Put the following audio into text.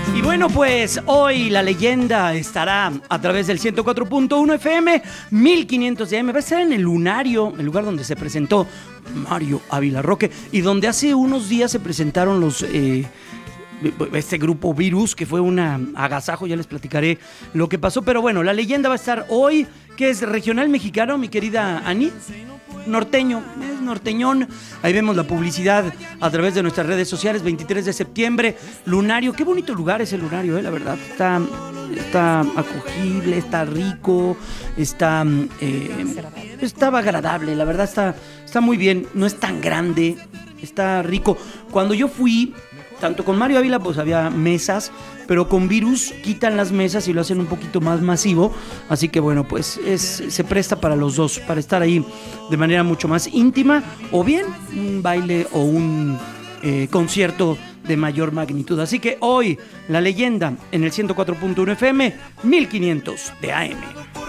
Y bueno, pues hoy la leyenda estará a través del 104.1 FM, 1500 de AM. Va a estar en el Lunario, el lugar donde se presentó Mario Ávila Roque y donde hace unos días se presentaron este grupo Virus, que fue un agasajo. Ya les platicaré lo que pasó. Pero bueno, la leyenda va a estar hoy, que es regional mexicano, mi querida Ani. Norteño, es norteñón. Ahí vemos la publicidad a través de nuestras redes sociales. 23 de septiembre, Lunario. Qué bonito lugar es el Lunario, la verdad. Está acogible, está rico, estaba agradable, la verdad está muy bien. No es tan grande, está rico. Cuando yo fui, tanto con Mario Ávila, pues había mesas, pero con Virus quitan las mesas y lo hacen un poquito más masivo. Así que bueno, pues se presta para los dos, para estar ahí de manera mucho más íntima, o bien un baile o un concierto de mayor magnitud. Así que hoy, la leyenda en el 104.1 FM, 1500 de AM.